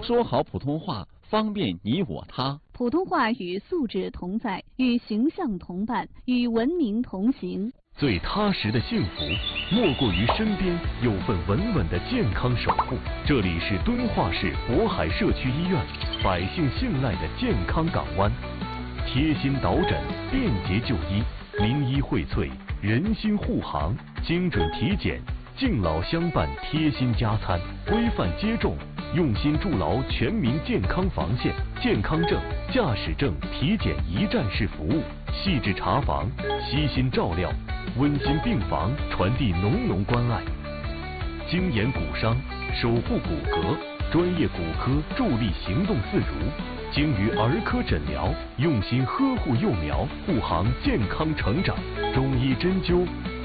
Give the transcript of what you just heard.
说好普通话，方便你我他。 普通话与素质同在，与形象同伴，与文明同行。 最踏实的幸福，莫过于身边有份稳稳的健康守护。这里是敦化市渤海社区医院，百姓信赖的健康港湾。贴心导诊，便捷就医，名医荟萃，人心护航，精准体检，敬老相伴，贴心加餐，规范接种，用心筑牢全民健康防线。健康证、驾驶证体检一站式服务，细致查房，悉心照料，温馨病房传递浓浓关爱。精研骨伤，守护骨骼，专业骨科助力行动自如。精于儿科诊疗，用心呵护幼苗，护航健康成长。中医针灸，